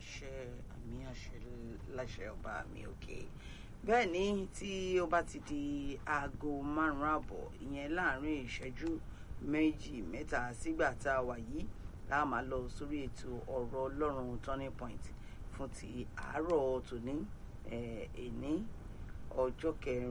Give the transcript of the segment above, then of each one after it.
àṣẹ láṣẹ ọba mi òkè. Bẹ́ẹ̀ ni tí ó bá ti di aago 5 àbọ̀ ìyẹn láàrin ìṣẹ́jú méjì mẹ́ta sígbà tá a wà yìí la máa lọ sórí ètò ọ̀rọ̀ Ọlọ́run Turning Point fún ti àárọ̀ tòní èní ọjọ́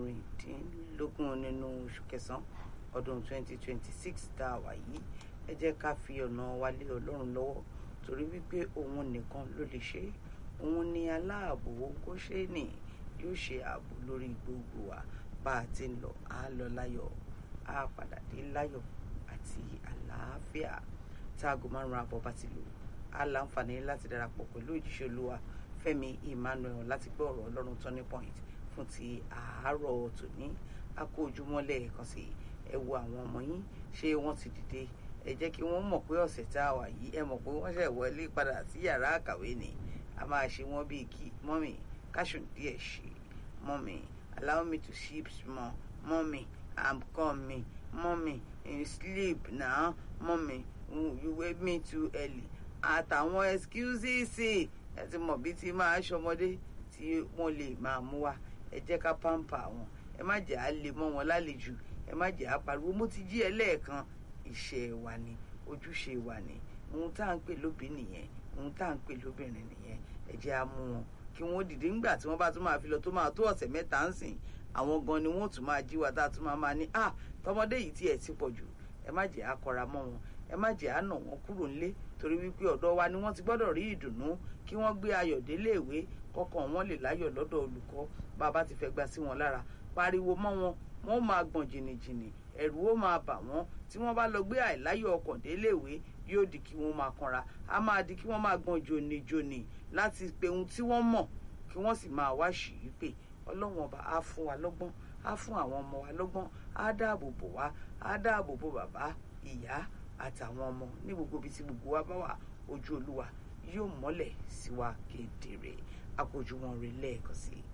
16 nínú oṣù kẹsàn-án ọdún 2026 tá a wà yìí. Ẹ jẹ́ ká fi ọ̀nà wa lé Ọlọ́run lọ́wọ́ torí wípé òun nìkan ló lè ṣe. Òun ni aláàbò Góṣẹ́nì, yóò ṣe ààbò lórí gbogbo wa. Bá a ti ń lọ á lọ láyọ̀, á padà dé láyọ̀ àti àlàáfíà. Táago 5 àbọ̀ bá ti lù á láǹfààní láti darapọ̀ pẹ̀lú òjíṣẹ́ Olúwa Fẹ́mi Emmanuel láti gbọ́ ọ̀rọ̀ Ọlọ́run Turning Point fún ti àárọ̀ tòní. A kó ojúmọ́ lẹ́ẹ̀kan sí ẹ wo àwọn ọmọ yín, ṣé wọ́n ti dìde? Ẹ jẹ́ kí wọ́n mọ̀ pé ọ̀sẹ̀ tá a wà yìí ẹ mọ̀ pé wọ́n ṣẹ̀ wọlé padà sí yàrá àkàwé ni. A máa ṣe wọ́n bíi kí mọ́mì káṣùn díẹ̀ ṣe, mọ́mì allow me to sleep small, mọ́mì I'm coming, mọ́mì sleep now, mọ́mì you wake me too early. Àtàwọn excuses ẹ ti mọ̀ bí ti máa ṣọmọdé tí wọ́n lè máa mú wa. Ẹ jẹ́ ká pampa wọn, ẹ má jẹ́ á lè mọ́ wọn lálejò, ẹ má jẹ́ á pariwo mo ti jí ẹ lẹ́ẹ̀kan. Iṣẹ́ wa ni, ojúṣe wa ni, ohun tá à ń pè lóbi nìyẹn, ohun tá à ń pè lóbìnrin nìyẹn. Ẹ jẹ́ á mú wọn kí wọ́n dìde nígbà tí wọ́n bá tún máa fi lọ tó máa tó ọ̀sẹ̀ mẹ́ta ń sìn. Àwọn gan ni wọ́n tún máa jí wa tá a tún máa ní tọmọdé yìí tí ẹ ti pọ̀ jù. Ẹ má jẹ́ á kọra mọ́ wọn, ẹ má jẹ́ á nà wọ́n kúrò nílé torí wípé ọ̀dọ̀ wa ni wọ́n ti gbọ́dọ̀ rí ìdùnnú kí wọ́n gbé ayọ̀ délé ìwé kọ́kàn wọn lè láyọ̀ lọ́dọ̀ olùkọ́. Bàbá ti fẹ́ gbà sí wọn lára, pariwo mọ́ wọn, wọ́n máa gbọ̀n jìnnìjìnnì, ẹ̀rù ó máa bà wọ́n. Tí wọ́n bá lọ gbé àìláyọ̀ ọkàn délé ìwé yóò di kí wọ́n máa kanra, a máa di kí wọ́n máa gbọ̀n jòníjòní láti pe ohun tí wọ́n mọ̀ kí wọ́n sì máa wá ṣì í pé. Ọlọ́run ọba á fún wa lọ́gbọ́n, á fún àwọn ọmọ wa lọ́gbọ́n, á dáàbò bò wá, á dáàbò bò bàbá ìyá àtàwọn ọmọ ní gbogbo ibi tí gbogbo wa bá wà. Ojú Olúwa yóò mọ́lẹ̀ sí wa kedere. A kó ojú wọn rè lẹ́ẹ̀kan sí i.